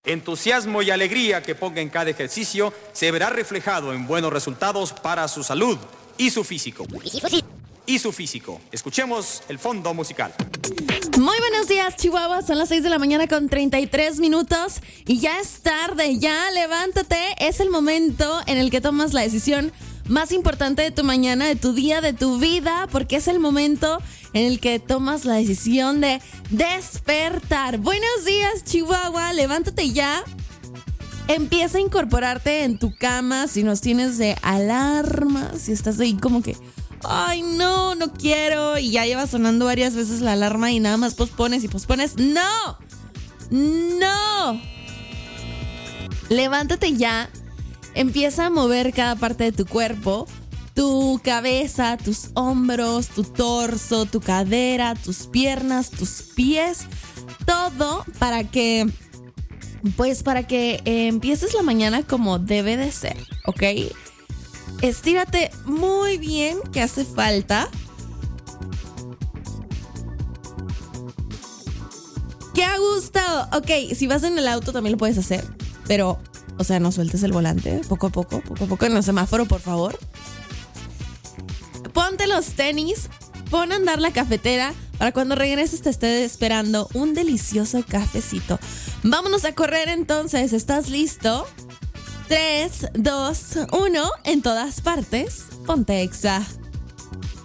Entusiasmo y alegría que ponga en cada ejercicio se verá reflejado en buenos resultados para su salud y su físico. Escuchemos el fondo musical. Muy buenos días, Chihuahua. Son las 6 de la mañana con 33 minutos y ya es tarde. Ya levántate. Es el momento en el que tomas la decisión más importante de tu mañana, de tu día, de tu vida, porque es el momento en el que tomas la decisión de despertar. Buenos días, Chihuahua. Levántate ya. Empieza a incorporarte en tu cama si nos tienes de alarma, si estás ahí como que ay, no quiero, y ya lleva sonando varias veces la alarma y nada más pospones y pospones. ¡No! Levántate ya. Empieza a mover cada parte de tu cuerpo, tu cabeza, tus hombros, tu torso, tu cadera, tus piernas, tus pies, todo para que empieces la mañana como debe de ser, ¿ok? Estírate muy bien, que hace falta. ¡Qué a gusto! Ok, si vas en el auto también lo puedes hacer, pero, o sea, no sueltes el volante, poco a poco en el semáforo, por favor. Ponte los tenis, pon a andar la cafetera para cuando regreses te esté esperando un delicioso cafecito. Vámonos a correr entonces, ¿estás listo? 3, 2, 1, en todas partes, ponte Exa.